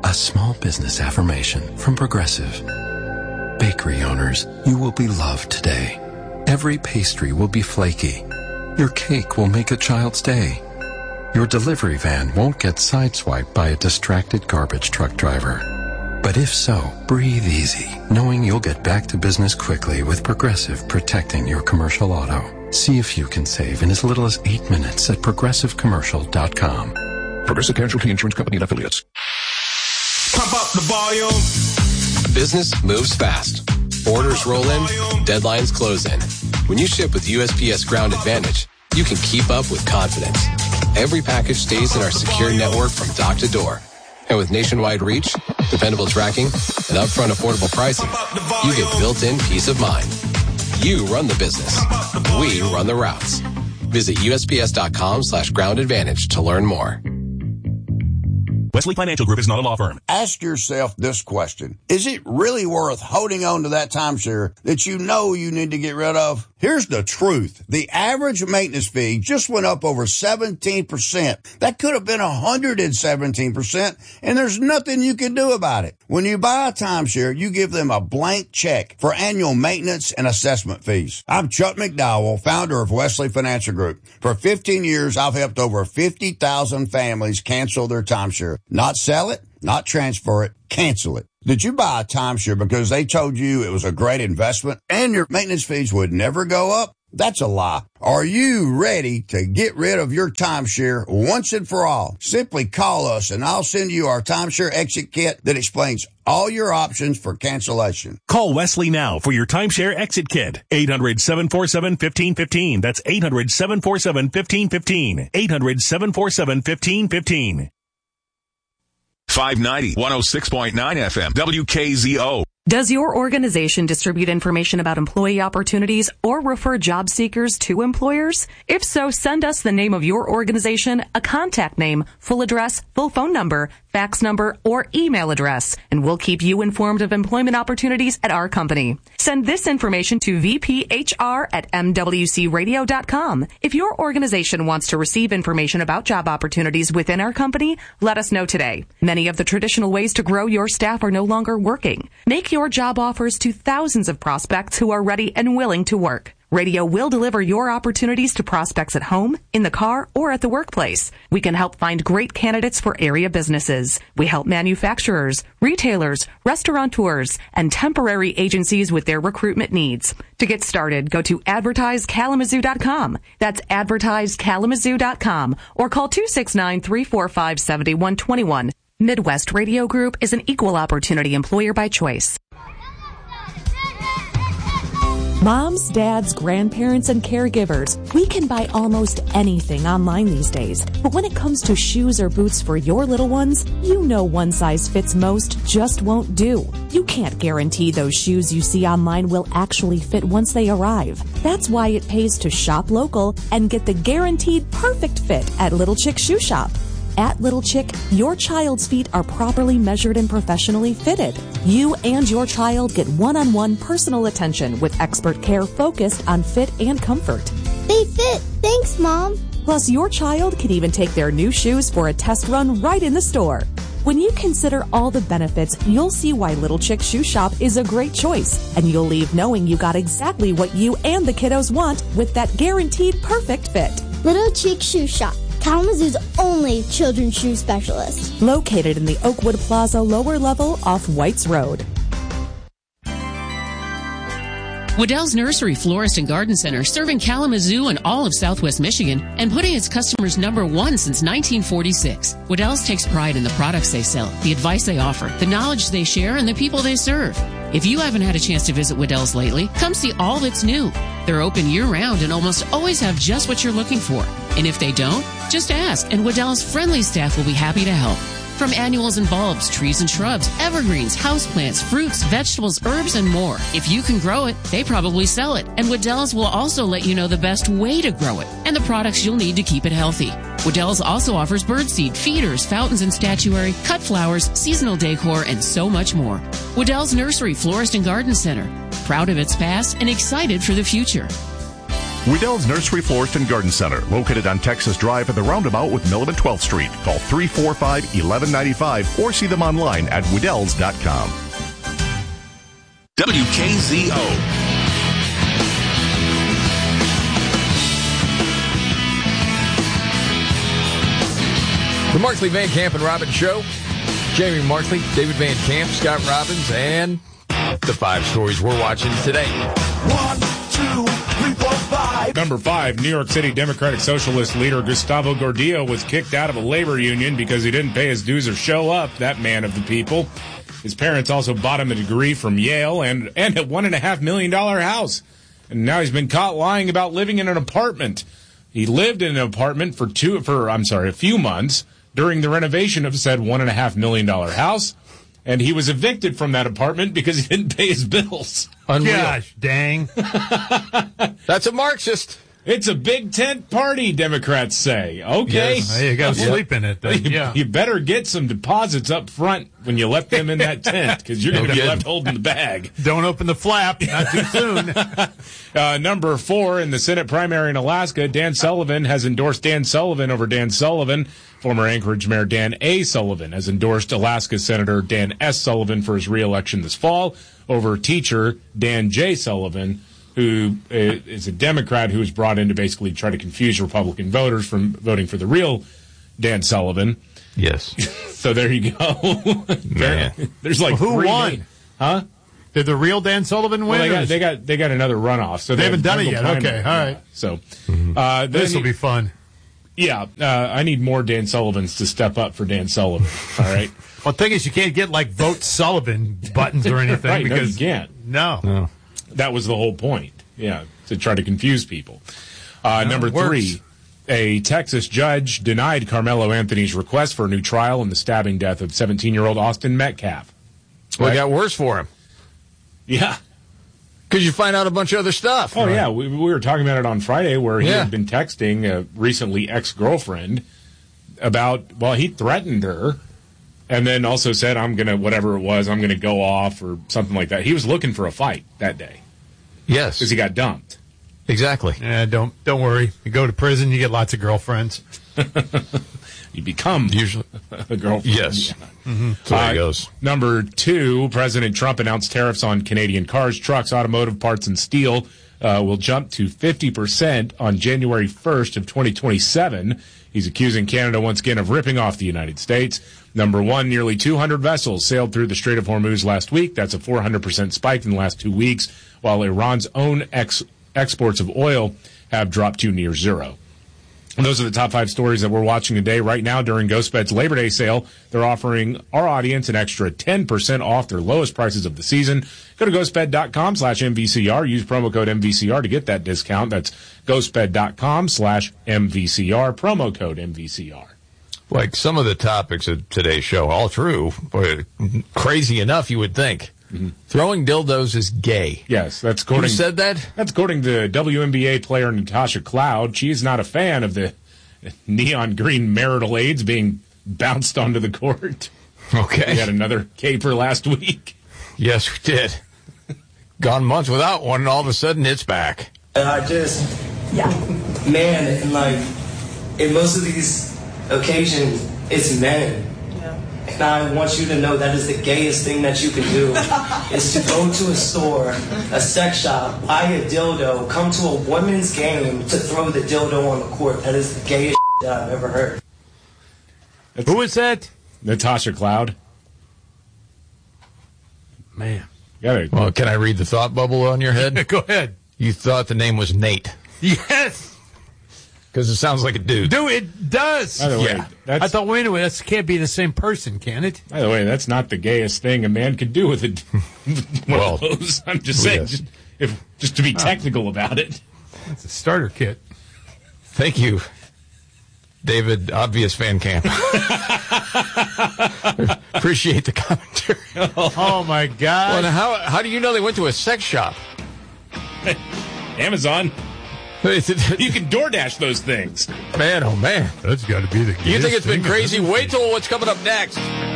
A small business affirmation from Progressive. Bakery owners, you will be loved today. Every pastry will be flaky. Your cake will make a child's day. Your delivery van won't get sideswiped by a distracted garbage truck driver. But if so, breathe easy, knowing you'll get back to business quickly with Progressive protecting your commercial auto. See if you can save in as little as 8 minutes at progressivecommercial.com. Progressive Casualty Insurance Company and Affiliates. Pump up the volume. Business moves fast. Orders roll in, deadlines close in. When you ship with USPS Ground Advantage, you can keep up with confidence. Every package stays in our secure network from dock to door. And with nationwide reach, dependable tracking, and upfront affordable pricing, you get built-in peace of mind. You run the business. We run the routes. Visit USPS.com/Ground Advantage to learn more. Wesley Financial Group is not a law firm. Ask yourself this question. Is it really worth holding on to that timeshare that you know you need to get rid of? Here's the truth. The average maintenance fee just went up over 17%. That could have been 117%, and there's nothing you can do about it. When you buy a timeshare, you give them a blank check for annual maintenance and assessment fees. I'm Chuck McDowell, founder of Wesley Financial Group. For 15 years, I've helped over 50,000 families cancel their timeshare. Not sell it, not transfer it, cancel it. Did you buy a timeshare because they told you it was a great investment and your maintenance fees would never go up? That's a lie. Are you ready to get rid of your timeshare once and for all? Simply call us and I'll send you our timeshare exit kit that explains all your options for cancellation. Call Wesley now for your timeshare exit kit. 800-747-1515. That's 800-747-1515. 800-747-1515. 590, 106.9 FM, WKZO. Does your organization distribute information about employee opportunities or refer job seekers to employers? If so, send us the name of your organization, a contact name, full address, full phone number, fax number, or email address, and we'll keep you informed of employment opportunities at our company. Send this information to vphr@mwcradio.com. If your organization wants to receive information about job opportunities within our company, let us know today. Many of the traditional ways to grow your staff are no longer working. Make your job offers to thousands of prospects who are ready and willing to work. Radio will deliver your opportunities to prospects at home, in the car, or at the workplace. We can help find great candidates for area businesses. We help manufacturers, retailers, restaurateurs, and temporary agencies with their recruitment needs. To get started, go to advertisekalamazoo.com. That's advertisekalamazoo.com or call 269-345-7121. Midwest Radio Group is an equal opportunity employer by choice. Moms, dads, grandparents, and caregivers, we can buy almost anything online these days. But when it comes to shoes or boots for your little ones, you know one size fits most just won't do. You can't guarantee those shoes you see online will actually fit once they arrive. That's why it pays to shop local and get the guaranteed perfect fit at Little Chick Shoe Shop. At Little Chick, your child's feet are properly measured and professionally fitted. You and your child get one-on-one personal attention with expert care focused on fit and comfort. They fit. Thanks, Mom. Plus, your child can even take their new shoes for a test run right in the store. When you consider all the benefits, you'll see why Little Chick Shoe Shop is a great choice, and you'll leave knowing you got exactly what you and the kiddos want with that guaranteed perfect fit. Little Chick Shoe Shop, Kalamazoo's only children's shoe specialist. Located in the Oakwood Plaza lower level off Whites Road. Waddell's Nursery, Florist, and Garden Center, serving Kalamazoo and all of Southwest Michigan and putting its customers number one since 1946. Waddell's takes pride in the products they sell, the advice they offer, the knowledge they share, and the people they serve. If you haven't had a chance to visit Waddell's lately, come see all that's new. They're open year-round and almost always have just what you're looking for. And if they don't, just ask, and Waddell's friendly staff will be happy to help. From annuals and bulbs, trees and shrubs, evergreens, houseplants, fruits, vegetables, herbs, and more. If you can grow it, they probably sell it. And Waddell's will also let you know the best way to grow it and the products you'll need to keep it healthy. Waddell's also offers birdseed, feeders, fountains and statuary, cut flowers, seasonal decor, and so much more. Waddell's Nursery, Florist, and Garden Center. Proud of its past and excited for the future. Weddell's Nursery, Florist, and Garden Center, located on Texas Drive at the roundabout with Milam and 12th Street. Call 345-1195 or see them online at weddells.com. WKZO. The Markley, Van Camp, and Robbins Show. Jamie Markley, David Van Camp, Scott Robbins, and the 5 stories we're watching today. 1, 2, 3, 4, 5. Number 5, New York City Democratic Socialist leader Gustavo Gordillo was kicked out of a labor union because he didn't pay his dues or show up, that man of the people. His parents also bought him a degree from Yale and a $1.5 million house. And now he's been caught lying about living in an apartment. He lived in an apartment for a few months during the renovation of said $1.5 million house, and he was evicted from that apartment because he didn't pay his bills. Unreal. Gosh, dang. That's a Marxist. It's a big tent party, Democrats say. Okay. Yes. Hey, you got to sleep in it. Then. You better get some deposits up front when you let them in that tent, because you're going to be left holding the bag. Don't open the flap. Not too soon. Number 4, in the Senate primary in Alaska, Dan Sullivan has endorsed Dan Sullivan over Dan Sullivan. Former Anchorage Mayor Dan A. Sullivan has endorsed Alaska Senator Dan S. Sullivan for his re-election this fall over teacher Dan J. Sullivan, who is a Democrat who was brought in to basically try to confuse Republican voters from voting for the real Dan Sullivan. Yes. So there you go. Man. There's like who 3 won? names. Huh? Did the real Dan Sullivan win? Well, they got another runoff. So they haven't done it yet. Okay, all right. So this will be fun. Yeah, I need more Dan Sullivans to step up for Dan Sullivan. All right. Well, the thing is, you can't get like Vote Sullivan buttons or anything right, because no, you can't. No. That was the whole point. Yeah, to try to confuse people. Number 3, a Texas judge denied Carmelo Anthony's request for a new trial in the stabbing death of 17-year-old Austin Metcalf. Well, it got worse for him. Yeah. Because you find out a bunch of other stuff. Oh, right? Yeah. We were talking about it on Friday where he had been texting a recently ex-girlfriend about, he threatened her and then also said, I'm going to go off or something like that. He was looking for a fight that day. Yes. Because he got dumped. Exactly. Yeah, don't worry. You go to prison, you get lots of girlfriends. You become usually a girlfriend. Yes. Yeah. Mm-hmm. So there it goes. Number 2, President Trump announced tariffs on Canadian cars, trucks, automotive parts, and steel will jump to 50% on January 1st of 2027. He's accusing Canada once again of ripping off the United States. Number 1, nearly 200 vessels sailed through the Strait of Hormuz last week. That's a 400% spike in the last 2 weeks, while Iran's own exports of oil have dropped to near zero. And those are the top 5 stories that we're watching today. Right now, during GhostBed's Labor Day sale, they're offering our audience an extra 10% off their lowest prices of the season. Go to ghostbed.com/MVCR. Use promo code MVCR to get that discount. That's ghostbed.com/MVCR. Promo code MVCR. Like some of the topics of today's show, all true, but crazy enough, you would think. Mm-hmm. Throwing dildos is gay. Yes, that's according. Who said that? That's according to WNBA player Natasha Cloud. She is not a fan of the neon green marital aids being bounced onto the court. Okay. We had another caper last week. Yes, we did. Gone months without one, and all of a sudden it's back. And I just, man, and like, in most of these occasions, it's men. And I want you to know that is the gayest thing that you can do, is to go to a store, a sex shop, buy a dildo, come to a women's game to throw the dildo on the court. That is the gayest that I've ever heard. Who is that? Natasha Cloud. Man. Well, can I read the thought bubble on your head? Go ahead. You thought the name was Nate. Yes. Because it sounds like a dude. Dude, it does. By the way, I thought, wait a minute, that can't be the same person, can it? By the way, that's not the gayest thing a man could do with it. One of those. I'm just saying, just to be technical about it. That's a starter kit. Thank you, David, obvious Van Camp. Appreciate the commentary. Oh, my God. Well, how do you know they went to a sex shop? Amazon. You can DoorDash those things. Man, oh man. That's got to be the You think it's been crazy? Wait till what's coming up next.